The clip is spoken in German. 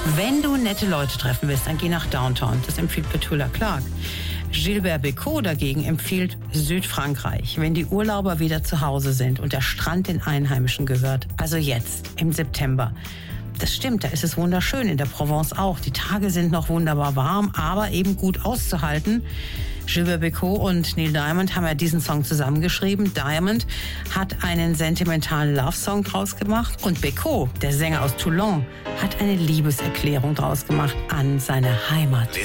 Wenn du nette Leute treffen willst, dann geh nach Downtown. Das empfiehlt Petula Clark. Gilbert Bécaud dagegen empfiehlt Südfrankreich, wenn die Urlauber wieder zu Hause sind und der Strand den Einheimischen gehört. Also jetzt, im September. Das stimmt, da ist es wunderschön, in der Provence auch. Die Tage sind noch wunderbar warm, aber eben gut auszuhalten. Gilbert Bécaud und Neil Diamond haben ja diesen Song zusammengeschrieben. Diamond hat einen sentimentalen Love-Song draus gemacht und Bécaud, der Sänger aus Toulon, hat eine Liebeserklärung draus gemacht an seine Heimat.